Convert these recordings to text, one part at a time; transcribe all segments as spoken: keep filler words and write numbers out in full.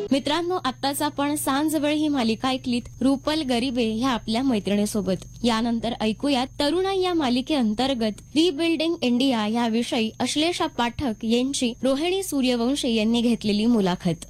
मित्रांनो, आत्ताच आपण सांजवेळ ही मालिका ऐकलीत रुपल गरीबे ह्या आपल्या मैत्रिणीसोबत. यानंतर ऐकूयात तरुणाई या मालिकेअंतर्गत रिबिल्डिंग इंडिया ह्याविषयी अश्लेषा पाठक यांची रोहिणी सूर्यवंशी यांनी घेतलेली मुलाखत.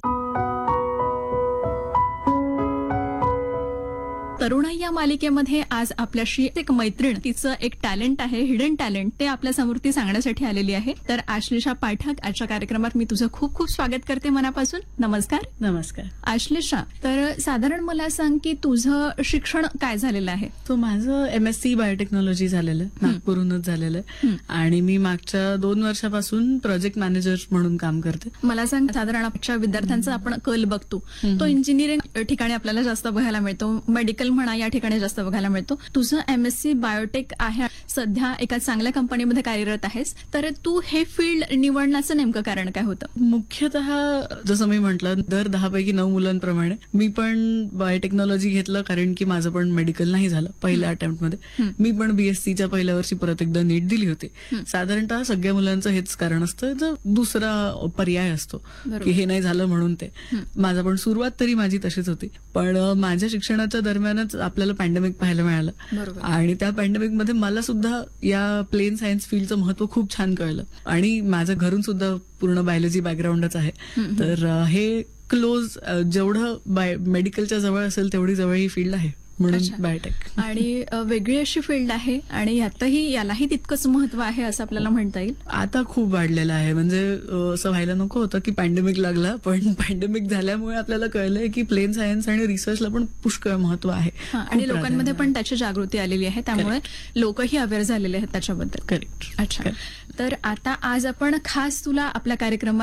तरुणाई या मालिकेमध्ये आज आपल्याशी एक मैत्रीण, तिचं एक टॅलेंट आहे, हिडन टॅलेंट, ते आपल्या समोर ती सांगण्यासाठी आलेली आहे. तर आश्लेषा पाठक, आजच्या कार्यक्रमात मी तुझं खूप खूप स्वागत करते मनापासून. नमस्कार. नमस्कार. आश्लेषा, तर साधारण मला सांग की तुझं शिक्षण काय झालेलं आहे? तो माझं एम एस सी बायोटेक्नॉलॉजी झालेलं आहे, नागपूरहूनच झालेलं आहे आणि मी मागच्या दोन वर्षापासून प्रोजेक्ट मॅनेजर म्हणून काम करते. मला सांग, साधारण आमच्या विद्यार्थ्यांचा आपण कल बघतो तो इंजिनिअरिंग ठिकाणी आपल्याला जास्त बघायला मिळतो, मेडिकल म्हणा या ठिकाणी जास्त बघायला मिळतो. तुझं एमएससी बायोटेक आहे, सध्या एका चांगल्या कंपनीमध्ये कार्यरत आहेस, तर तू हे फील्ड निवडण्याचं नेमकं कारण काय होतं? मुख्यतः जसं मी म्हटलं, दर दहा पैकी नऊ मुलांप्रमाणे मी पण बायोटेक्नॉलॉजी घेतलं, कारण की माझं पण मेडिकल नाही झालं पहिल्या अटेम्प्टमध्ये. मी पण बीएससीच्या पहिल्या वर्षी परत एकदा नीट दिली होती. साधारणतः सगळ्या मुलांचं हेच कारण असतं, जो दुसरा पर्याय असतो की हे नाही झालं म्हणून. ते माझा पण सुरुवात तरी माझी तशीच होती. पण माझ्या शिक्षणाच्या दरम्यानच आपल्याला पॅन्डेमिक पाहायला मिळालं आणि त्या पॅन्डेमिक मध्ये मला सुद्धा या प्लेन सायन्स फील्डचं महत्व खूप छान कळलं. आणि माझं घरून सुद्धा पूर्ण बायोलॉजी बॅकग्राऊंडच आहे, तर हे क्लोज, जेवढं बाय मेडिकलच्या जवळ असेल तेवढी जवळ ही फील्ड आहे, म्हणून बायोटेक. आणि वेगळी अशी फील्ड आहे आणि यातही यालाही तितकंच महत्व आहे असं आपल्याला म्हणता येईल. आता खूप वाढलेलं आहे. म्हणजे असं व्हायला नको होतं की पॅन्डेमिक लागला, पण पॅन्डेमिक झाल्यामुळे आपल्याला कळलंय की प्लेन सायन्स आणि रिसर्चला पण पुष्कळ महत्व आहे आणि लोकांमध्ये पण त्याची जागृती आलेली आहे, त्यामुळे लोकही अवेअर झालेले आहेत त्याच्याबद्दल. करेक्ट. अच्छा, तर आता आज आपण खास तुला आपल्या कार्यक्रमात